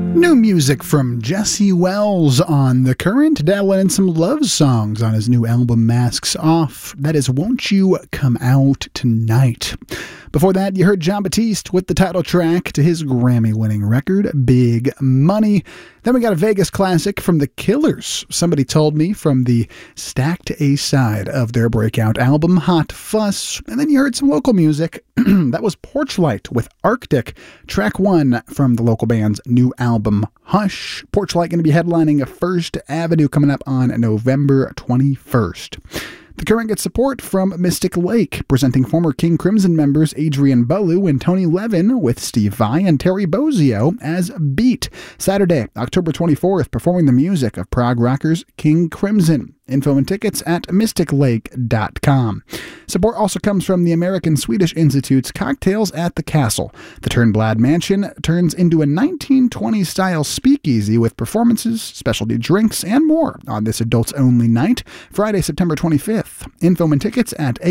New music from Jesse Wells on The Current, dabbling in some love songs on his new album Masks Off. That is Won't You Come Out Tonight. Before that, you heard Jon Batiste with the title track to his Grammy-winning record, Big Money. Then we got a Vegas classic from The Killers, Somebody Told Me, from the stacked A-side of their breakout album, Hot Fuss. And then you heard some local music. That was Porchlight with Arctic, track 1 from the local band's new album, Hush. Porchlight going to be headlining First Avenue coming up on November 21st. The Current gets support from Mystic Lake, presenting former King Crimson members Adrian Bolu and Tony Levin with Steve Vai and Terry Bozzio as Beat. Saturday, October 24th, performing the music of prog rockers King Crimson. Info and tickets at mysticlake.com. Support also comes from the American Swedish Institute's Cocktails at the Castle. The Turnblad Mansion turns into a 1920s-style speakeasy with performances, specialty drinks, and more on this adults-only night, Friday, September 25th. Info and tickets at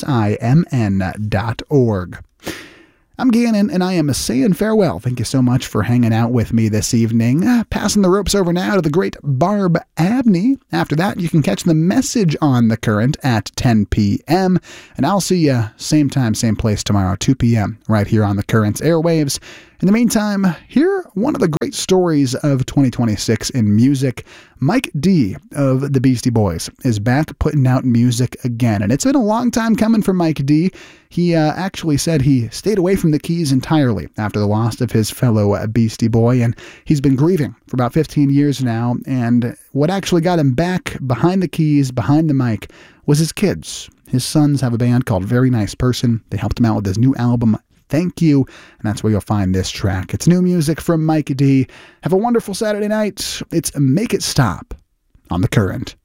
asimn.org. I'm Gannon, and I am saying farewell. Thank you so much for hanging out with me this evening. Passing the ropes over now to the great Barb Abney. After that, you can catch The Message on The Current at 10 p.m. And I'll see you same time, same place tomorrow, 2 p.m., right here on The Current's airwaves. In the meantime, hear one of the great stories of 2026 in music. Mike D of the Beastie Boys is back putting out music again. And it's been a long time coming for Mike D. He actually said he stayed away from the keys entirely after the loss of his fellow Beastie Boy. And he's been grieving for about 15 years now. And what actually got him back behind the keys, behind the mic, was his kids. His sons have a band called Very Nice Person. They helped him out with his new album, Thank You, and that's where you'll find this track. It's new music from Mike D. Have a wonderful Saturday night. It's Make It Stop on The Current.